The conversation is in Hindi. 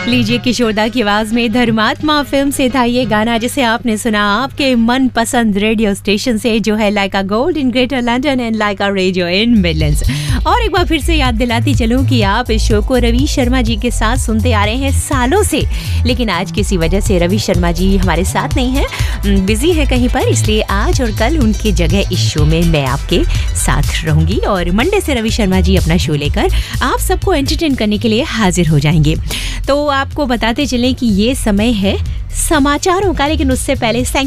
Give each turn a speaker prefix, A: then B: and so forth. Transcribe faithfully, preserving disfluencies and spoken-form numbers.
A: लीजिए किशोरदा की आवाज में धर्मात्मा फिल्म से था ये गाना, जिसे आपने सुना आपके मन पसंद रेडियो स्टेशन से, जो है लाइका gold in greater London and Lyca radio in Midlands. और एक बार फिर से याद दिलाती चलूं कि आप इस शो को रवि शर्मा जी के साथ सुनते आ रहे हैं सालों से, लेकिन आज किसी वजह से रवि शर्मा जी हमारे साथ नहीं हैं, बिजी है कहीं पर, इसलिए आज और कल उनकी जगह इस शो में मैं आपके साथ रहूंगी। और मंडे से रवि शर्मा जी अपना शो लेकर आप सबको एंटरटेन करने के लिए हाजिर हो जाएंगे। तो आपको बताते चलें कि ये समय है समाचारों का, लेकिन उससे पहले